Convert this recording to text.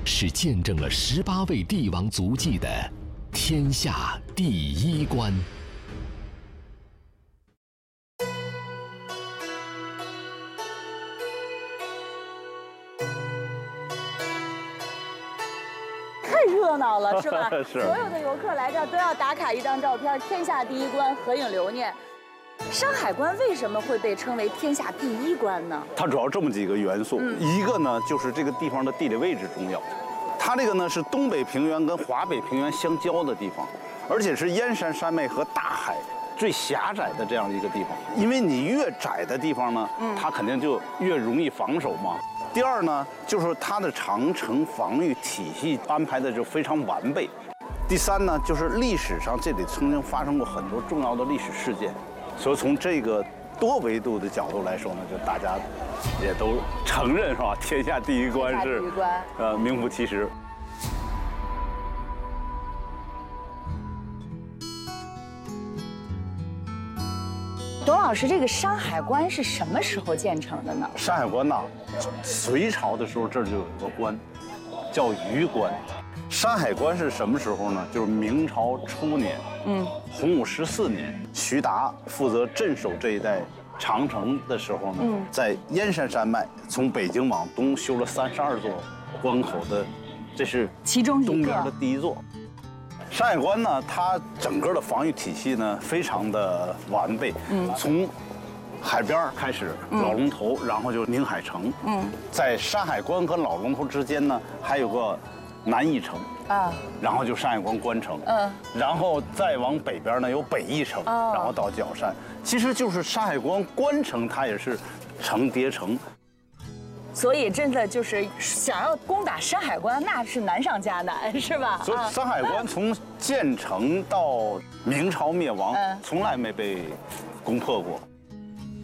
是见证了18位帝王足迹的天下第一关。 太热闹了，是吧？ 是。 所有的游客来这儿都要打卡一张照片，天下第一关，合影留念。山海关为什么会被称为天下第一关呢？ 它主要这么几个元素，一个呢就是这个地方的地理位置重要，它这个呢是东北平原跟华北平原相交的地方，而且是燕山山脉和大海最狭窄的这样一个地方。因为你越窄的地方呢，它肯定就越容易防守嘛。第二呢，就是它的长城防御体系安排的就非常完备。第三呢，就是历史上这里曾经发生过很多重要的历史事件。所以从这个多维度的角度来说呢，就大家也都承认是吧？天下第一关是名副其实。 董老师，这个山海关是什么时候建成的呢？ 山海关呐，隋朝的时候这儿就有个关，叫榆关。山海关是什么时候呢？就是明朝初年，洪武14年，徐达负责镇守这一带长城的时候呢，在燕山山脉从北京往东修了32座关口的，这是其中一个东边的第一座。山海关呢，它整个的防御体系呢非常的完备，从海边开始，老龙头，然后就宁海城，在山海关和老龙头之间呢还有个南翼城啊，然后就山海关关城，然后再往北边呢有北翼城，然后到角山，其实就是山海关关城，它也是城叠城。 所以真的就是想要攻打山海关，那是难上加难，是吧？ 所以山海关从建成到明朝灭亡，从来没被攻破过。